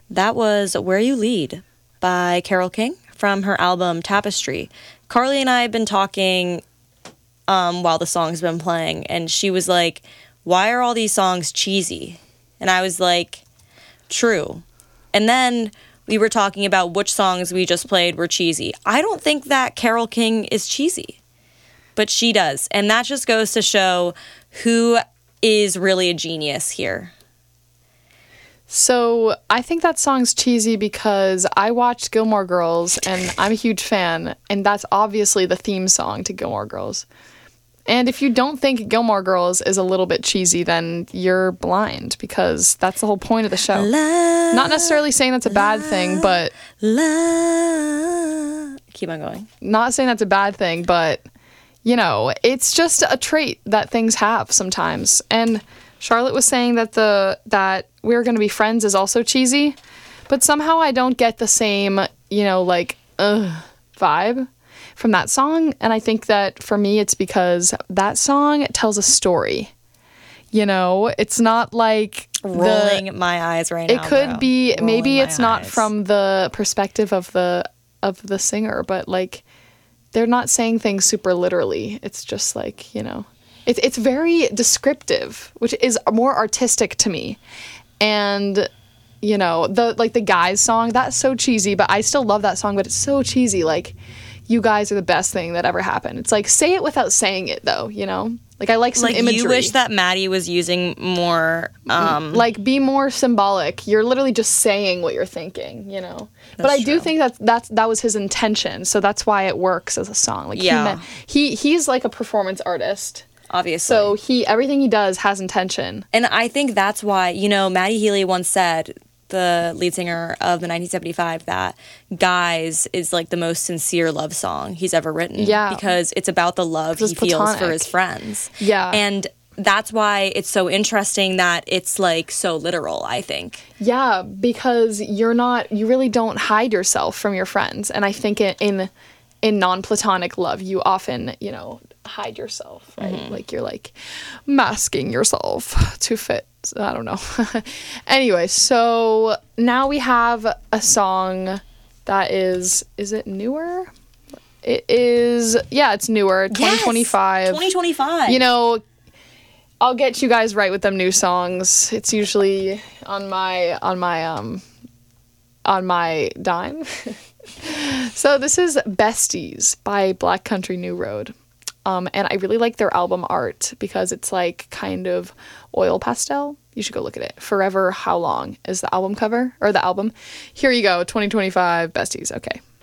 That was Where You Lead by Carole King from her album Tapestry. Carly and I have been talking while the song's been playing, and she was like, why are all these songs cheesy? And I was like, true. And then we were talking about which songs we just played were cheesy. I don't think that Carole King is cheesy, but she does. And that just goes to show who is really a genius here. So I think that song's cheesy because I watched Gilmore Girls and I'm a huge fan, and that's obviously the theme song to Gilmore Girls. And if you don't think Gilmore Girls is a little bit cheesy, then you're blind, because that's the whole point of the show. Not necessarily saying that's a bad thing, but... Keep on going. Not saying that's a bad thing, but, you know, it's just a trait that things have sometimes. And Charlotte was saying that that We're Gonna Be Friends is also cheesy, but somehow I don't get the same, vibe from that song. And I think that for me, it's because that song tells a story. It's not like rolling my eyes right now. It could be, maybe it's not from the perspective of the singer, but like they're not saying things super literally. It's just like, it's very descriptive, which is more artistic to me. And the Guys song, that's so cheesy, but I still love that song, but it's so cheesy. Like, you guys are the best thing that ever happened. It's like, say it without saying it, though, Like, I like some imagery. You wish that Maddie was using more... be more symbolic. You're literally just saying what you're thinking, But I do think that was his intention, so that's why it works as a song. Like, yeah. He's like a performance artist. Obviously. So everything he does has intention. And I think that's why, Maddie Healy once said, the lead singer of the 1975, that Guys is like the most sincere love song he's ever written. Yeah. Because it's about the love he feels for his friends. Yeah. And that's why it's so interesting that it's like so literal, I think. Yeah, because you really don't hide yourself from your friends. And I think in non-platonic love, you often, hide yourself, right? Mm-hmm. Like, you're like masking yourself to fit. I don't know. Anyway, so now we have a song that is it newer? It is, yeah, it's newer, 2025. Yes, 2025. I'll get you guys right with them new songs. It's usually on my dime. So this is Besties by Black Country New Road. And I really like their album art because it's like kind of oil pastel. You should go look at it. Forever How Long is the album cover, or the album. Here you go, 2025 Besties. Okay.